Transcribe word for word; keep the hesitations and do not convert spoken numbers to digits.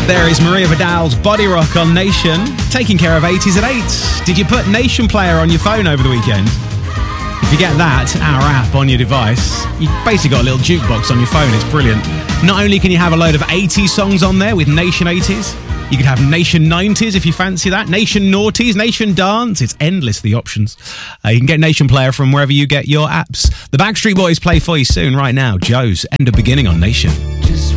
There is Maria Vidal's Body Rock on Nation, taking care of eighties at eight. Did you put Nation Player on your phone over the weekend? If you get that, our app on your device, you've basically got a little jukebox on your phone. It's brilliant. Not only can you have a load of eighties songs on there with Nation eighties, you could have Nation nineties if you fancy that, Nation noughties, Nation dance. It's endless, the options. Uh, you can get Nation Player from wherever you get your apps. The Backstreet Boys play for you soon, right now. Joe's End of Beginning on Nation. Just